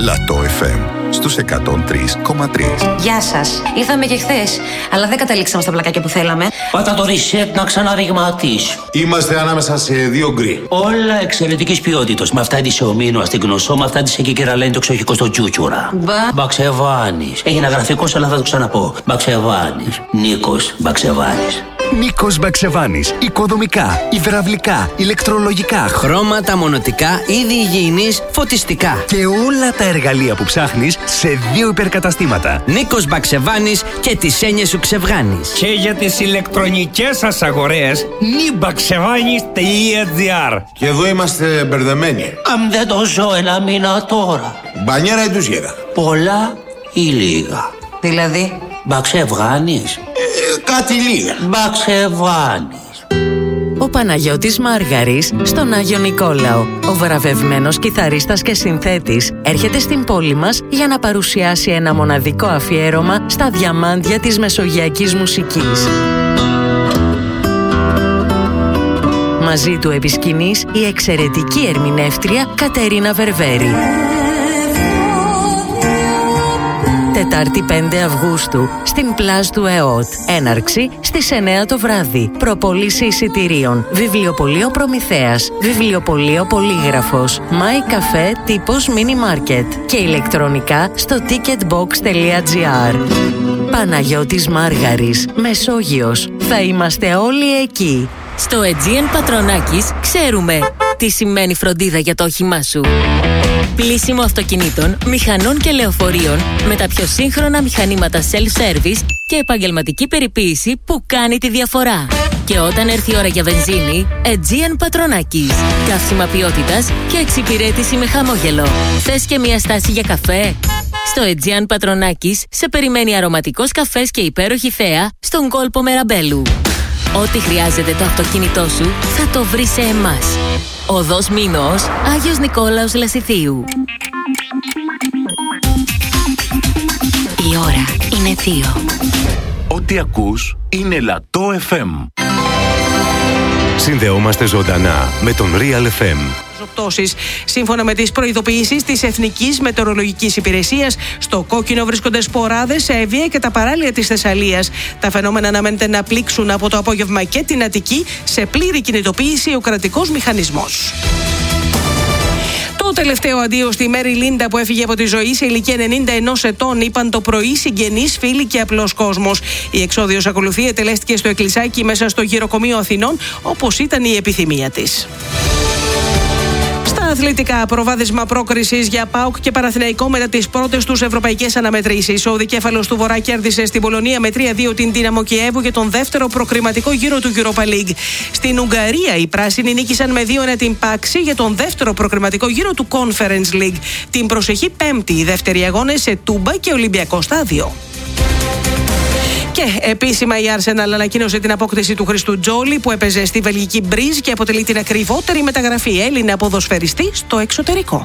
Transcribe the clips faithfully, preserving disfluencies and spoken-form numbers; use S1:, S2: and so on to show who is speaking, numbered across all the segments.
S1: Λατό εφ εμ στους εκατόν τρία κόμμα τρία.
S2: Γεια σας. Ήρθαμε και χθες, αλλά δεν καταλήξαμε στα πλακάκια που θέλαμε.
S3: Πάτα το reset να ξαναρριγματίσει.
S4: Είμαστε ανάμεσα σε δύο γκρι.
S3: Όλα εξαιρετικής ποιότητας. Με αυτά τη ομίνο στην Γνωσό, με αυτά τη εκεί και ραλένει το εξοχικό στο Τσούτσουρα.
S2: Μπα.
S3: Μπαξεβάνης. Έγινε γραφικός, αλλά θα το ξαναπώ. Μπαξεβάνης. Νίκος Μπαξεβάνης.
S5: Νίκος Μπαξεβάνης. Οικοδομικά, υδραυλικά, ηλεκτρολογικά, χρώματα, μονοτικά, είδη υγιεινής, φωτιστικά. Και όλα τα εργαλεία που ψάχνεις σε δύο υπερκαταστήματα.
S6: Νίκος Μπαξεβάνης και τις έννοιες σου ξεβγάνεις.
S7: Και για τις ηλεκτρονικές σας αγορές, νιμπαξεβάνης τελεία τζι άρ.
S4: Και εδώ είμαστε μπερδεμένοι.
S3: Αν δεν το ζω ένα μήνα τώρα.
S4: Μπανιέρα ή τουζιέρα.
S3: Πολλά ή λίγα.
S2: Δηλαδή.
S3: Μπαξεβάνης.
S4: Ε, κάτι λίγα.
S3: Μπαξεβάνης.
S8: Ο Παναγιώτης Μάργαρης στον Άγιο Νικόλαο, ο βραβευμένος κιθαρίστας και συνθέτης, έρχεται στην πόλη μας για να παρουσιάσει ένα μοναδικό αφιέρωμα στα διαμάντια της μεσογειακής μουσικής. Μαζί του επί σκηνής η εξαιρετική ερμηνεύτρια Κατερίνα Βερβέρη. Τετάρτη πέντε Αυγούστου στην Plage του ΕΟΤ. Έναρξη στις εννιά το βράδυ. Προπόληση εισιτηρίων. Βιβλιοπωλείο Προμηθέας. Βιβλιοπωλείο Πολύγραφος. My Cafe τύπος Mini Market. Και ηλεκτρονικά στο ticketbox τελεία τζι άρ. Παναγιώτης Μάργαρης, Μεσόγειος. Θα είμαστε όλοι εκεί.
S9: Στο Aegean Πατρονάκης ξέρουμε τι σημαίνει φροντίδα για το όχημά σου. Πλύσιμο αυτοκινήτων, μηχανών και λεωφορείων με τα πιο σύγχρονα μηχανήματα self-service και επαγγελματική περιποίηση που κάνει τη διαφορά. Και όταν έρθει η ώρα για βενζίνη, Aegean Πατρονάκης. Καύσιμα ποιότητας και εξυπηρέτηση με χαμόγελο. Θες και μια στάση για καφέ? Στο Aegean Πατρονάκης σε περιμένει αρωματικός καφές και υπέροχη θέα στον κόλπο Μεραμπέλου. Ό,τι χρειάζεται το αυτοκίνητό σου θα το βρεις σε εμάς. Οδός Μήνος, Άγιος Νικόλαος Λασιθίου.
S10: Η ώρα είναι δύο.
S5: Ό,τι ακούς είναι Λατό εφ εμ. Συνδεόμαστε ζωντανά με τον Real εφ εμ.
S11: Πτώσεις. Σύμφωνα με τις προειδοποιήσεις της Εθνικής Μετεωρολογικής Υπηρεσίας, στο κόκκινο βρίσκονται σποράδες σε Εύβοια και τα παράλια της Θεσσαλίας. Τα φαινόμενα αναμένεται να πλήξουν από το απόγευμα και την Αττική, σε πλήρη κινητοποίηση ο κρατικός μηχανισμός. Το τελευταίο αντίο στη Μέρι Λίντα που έφυγε από τη ζωή σε ηλικία ενενήντα ενός ετών, είπαν το πρωί συγγενείς, φίλοι και απλός κόσμος. Η εξόδιος ακολουθία ετελέστηκε στο εκκλησάκι μέσα στο γυροκομείο Αθηνών, όπως ήταν η επιθυμία της. Αθλητικά, προβάδισμα πρόκρισης για ΠΑΟΚ και Παναθηναϊκό μετά τις πρώτες τους ευρωπαϊκές αναμετρήσεις. Ο δικέφαλος του Βορρά κέρδισε στην Πολωνία με τρία δύο την Δύναμο Κιέβου για τον δεύτερο προκριματικό γύρο του Europa League. Στην Ουγγαρία, οι πράσινοι νίκησαν με δύο ένα την Πάξη για τον δεύτερο προκριματικό γύρο του Conference League. Την προσεχή Πέμπτη, οι δεύτεροι αγώνες σε Τούμπα και Ολυμπιακό Στάδιο. Και επίσημα η Arsenal ανακοίνωσε την απόκτηση του Χριστού Τζόλι που έπαιζε στη βελγική Μπριζ και αποτελεί την ακριβότερη μεταγραφή Έλληνα ποδοσφαιριστή στο εξωτερικό.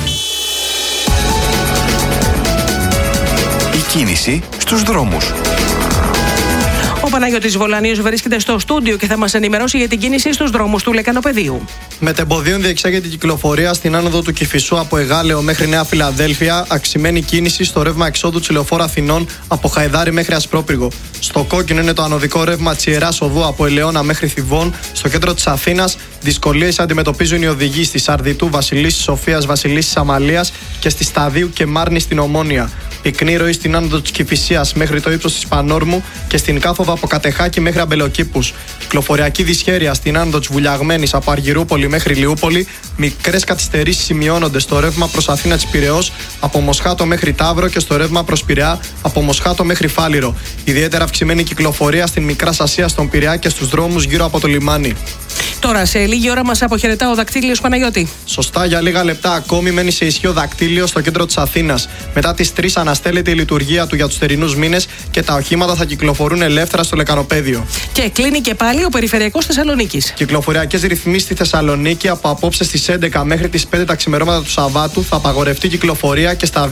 S5: Η κίνηση στους δρόμους.
S11: Ο Παναγιώτης Βολάνιος βρίσκεται στο στούντιο και θα μας ενημερώσει για την κίνηση στους δρόμους του Λεκανοπεδίου.
S12: Μετεμποδίων διεξάγεται η κυκλοφορία στην άνοδο του Κηφισού από Εγάλεο μέχρι Νέα Φιλαδέλφια. Αυξημένη κίνηση στο ρεύμα εξόδου της Λεωφόρου Αθηνών από Χαϊδάρι μέχρι Ασπρόπυργο. Στο κόκκινο είναι το ανωδικό ρεύμα της Ιεράς Οδού από Ελαιώνα μέχρι Θηβών. Στο κέντρο της Αθήνας δυσκολίες αντιμετωπίζουν οι οδηγοί στη Σαρδιτού, Βασιλίσσης Σοφίας, Βασιλίσσης Αμαλίας και στη Σταδίου και Μάρνη στην Ομόνια. Πυκνή ροή στην άνοδο της Κηφισίας μέχρι το ύψος της Πανόρμου και στην κάθοδο από Κατεχάκη μέχρι Αμπελοκήπους. Κυκλοφοριακή δυσχέρεια στην άνοδο της Βουλιαγμένης από Αργυρούπολη μέχρι Λιούπολη. Μικρές καθυστερήσεις σημειώνονται στο ρεύμα προς Αθήνα της Πειραιώς από Μοσχάτο μέχρι Ταύρο και στο ρεύμα προς Πειραιά από Μοσχάτο μέχρι Φάληρο. Ιδιαίτερα αυξημένη κυκλοφορία στην Μικρά Ασία, στον Πειραιά και στους δρόμους γύρω από το λιμάνι.
S11: Τώρα σε λίγη ώρα μας αποχαιρετά ο Δακτύλιος Παναγιώτη.
S12: Σωστά, για λίγα λεπτά ακόμη μένει σε ισχύ ο Δακτύλιος στο κέντρο της Αθήνας. Μετά τις τρεις αναστέλλεται η λειτουργία του για τους θερινούς μήνες και τα οχήματα θα κυκλοφορούν ελεύθερα στο Λεκανοπέδιο.
S11: Και κλείνει και πάλι ο Περιφερειακός Θεσσαλονίκης.
S12: Κυκλοφοριακές ρυθμίσεις στη Θεσσαλονίκη από απόψε στις έντεκα μέχρι τις πέντε τα ξημερώματα του Σαββάτου θα απαγορευτεί κυκλοφορία και στα